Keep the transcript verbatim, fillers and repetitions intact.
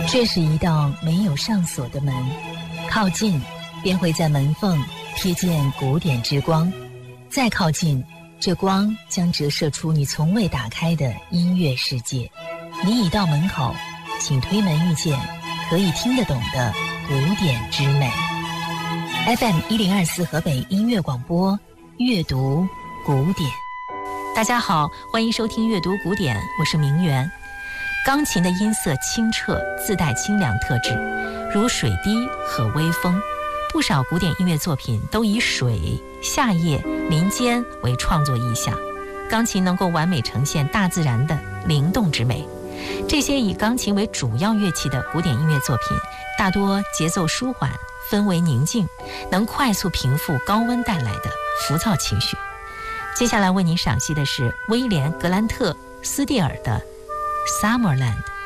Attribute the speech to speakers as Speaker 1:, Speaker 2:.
Speaker 1: 这是一道没有上锁的门，靠近便会在门缝瞥见古典之光，再靠近，这光将折射出你从未打开的音乐世界。你已到门口，请推门遇见可以听得懂的古典之美。 F M 一零二四河北音乐广播，阅读古典。
Speaker 2: 大家好，欢迎收听阅读古典，我是明媛。钢琴的音色清澈，自带清凉特质，如水滴和微风。不少古典音乐作品都以水、夏夜、林间为创作意象，钢琴能够完美呈现大自然的灵动之美。这些以钢琴为主要乐器的古典音乐作品，大多节奏舒缓，氛围宁静，能快速平复高温带来的浮躁情绪。接下来为您赏析的是威廉·格兰特·斯蒂尔的《Summerland》。